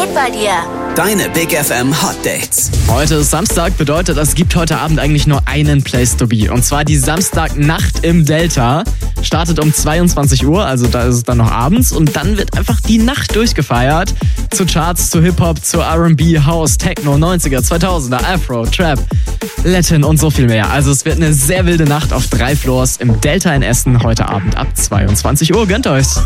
geht bei dir? Deine Big FM Hot Dates. Heute ist Samstag, bedeutet, es gibt heute Abend eigentlich nur einen Place to be. Und zwar die Samstagnacht im Delta. Startet um 22 Uhr, also da ist es dann noch abends. Und dann wird einfach die Nacht durchgefeiert. Zu Charts, zu Hip-Hop, zu R&B, House, Techno, 90er, 2000er, Afro, Trap, Latin und so viel mehr. Also es wird eine sehr wilde Nacht auf 3 Floors im Delta in Essen heute Abend ab 22 Uhr. Gönnt euch's.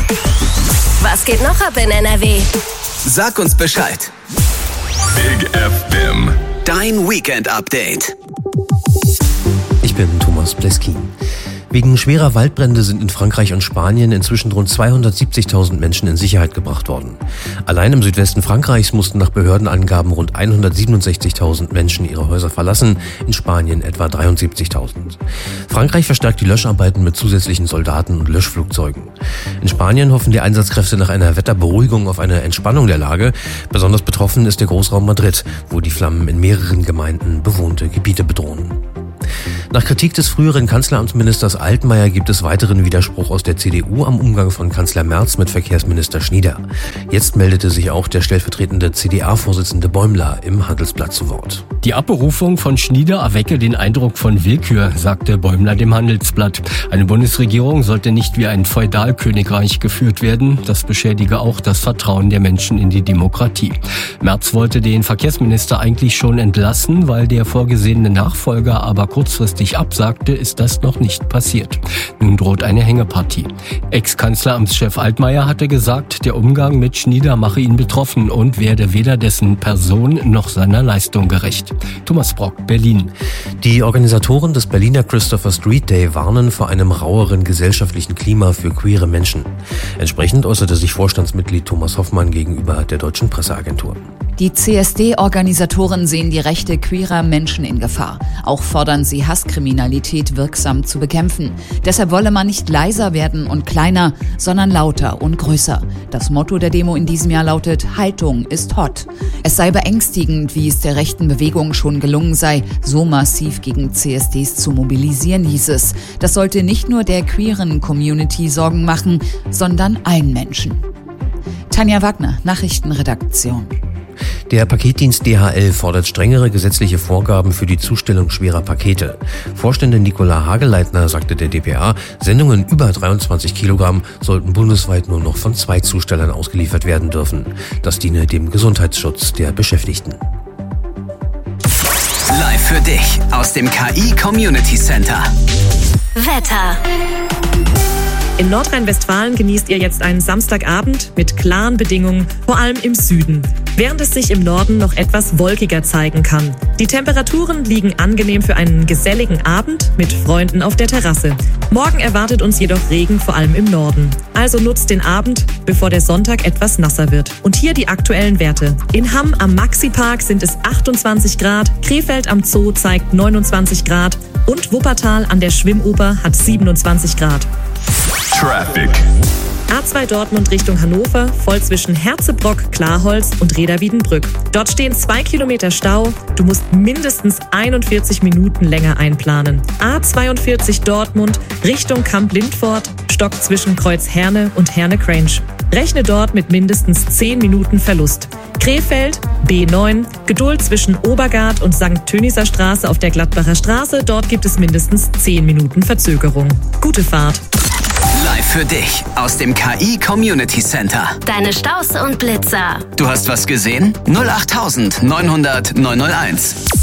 Was geht noch ab in NRW? Sag uns Bescheid. Big FM. Dein Weekend-Update. Ich bin Thomas Pleskin. Wegen schwerer Waldbrände sind in Frankreich und Spanien inzwischen rund 270.000 Menschen in Sicherheit gebracht worden. Allein im Südwesten Frankreichs mussten nach Behördenangaben rund 167.000 Menschen ihre Häuser verlassen, in Spanien etwa 73.000. Frankreich verstärkt die Löscharbeiten mit zusätzlichen Soldaten und Löschflugzeugen. In Spanien hoffen die Einsatzkräfte nach einer Wetterberuhigung auf eine Entspannung der Lage. Besonders betroffen ist der Großraum Madrid, wo die Flammen in mehreren Gemeinden bewohnte Gebiete bedrohen. Nach Kritik des früheren Kanzleramtsministers Altmaier gibt es weiteren Widerspruch aus der CDU am Umgang von Kanzler Merz mit Verkehrsminister Schnieder. Jetzt meldete sich auch der stellvertretende CDA-Vorsitzende Bäumler im Handelsblatt zu Wort. Die Abberufung von Schnieder erwecke den Eindruck von Willkür, sagte Bäumler dem Handelsblatt. Eine Bundesregierung sollte nicht wie ein Feudalkönigreich geführt werden. Das beschädige auch das Vertrauen der Menschen in die Demokratie. Merz wollte den Verkehrsminister eigentlich schon entlassen, weil der vorgesehene Nachfolger aber kurzfristig absagte, ist das noch nicht passiert. Nun droht eine Hängepartie. Ex-Kanzleramtschef Altmaier hatte gesagt, der Umgang mit Schnieder mache ihn betroffen und werde weder dessen Person noch seiner Leistung gerecht. Thomas Brock, Berlin. Die Organisatoren des Berliner Christopher Street Day warnen vor einem raueren gesellschaftlichen Klima für queere Menschen. Entsprechend äußerte sich Vorstandsmitglied Thomas Hoffmann gegenüber der Deutschen Presseagentur. Die CSD-Organisatoren sehen die Rechte queerer Menschen in Gefahr. Auch fordern sie, Hasskriminalität wirksam zu bekämpfen. Deshalb wolle man nicht leiser werden und kleiner, sondern lauter und größer. Das Motto der Demo in diesem Jahr lautet: Haltung ist hot. Es sei beängstigend, wie es der rechten Bewegung schon gelungen sei, so massiv gegen CSDs zu mobilisieren, hieß es. Das sollte nicht nur der queeren Community Sorgen machen, sondern allen Menschen. Tanja Wagner, Nachrichtenredaktion. Der Paketdienst DHL fordert strengere gesetzliche Vorgaben für die Zustellung schwerer Pakete. Vorständin Nicola Hageleitner sagte der dpa, Sendungen über 23 Kilogramm sollten bundesweit nur noch von 2 Zustellern ausgeliefert werden dürfen. Das diene dem Gesundheitsschutz der Beschäftigten. Live für dich aus dem KI Community Center. Wetter. In Nordrhein-Westfalen genießt ihr jetzt einen Samstagabend mit klaren Bedingungen, vor allem im Süden, während es sich im Norden noch etwas wolkiger zeigen kann. Die Temperaturen liegen angenehm für einen geselligen Abend mit Freunden auf der Terrasse. Morgen erwartet uns jedoch Regen, vor allem im Norden. Also nutzt den Abend, bevor der Sonntag etwas nasser wird. Und hier die aktuellen Werte. In Hamm am Maxi-Park sind es 28 Grad, Krefeld am Zoo zeigt 29 Grad und Wuppertal an der Schwimmoper hat 27 Grad. Traffic. A2 Dortmund Richtung Hannover, voll zwischen Herzebrock, Klarholz und Reda-Wiedenbrück. Dort stehen 2 Kilometer Stau. Du musst mindestens 41 Minuten länger einplanen. A42 Dortmund Richtung Kamp-Lindfort, Stock zwischen Kreuz Herne und Herne-Crange. Rechne dort mit mindestens 10 Minuten Verlust. Krefeld, B9, Geduld zwischen Obergard und St. Töniser Straße auf der Gladbacher Straße. Dort gibt es mindestens 10 Minuten Verzögerung. Gute Fahrt. Live für dich aus dem KI Community Center. Deine Staus und Blitzer. Du hast was gesehen? 08900 901.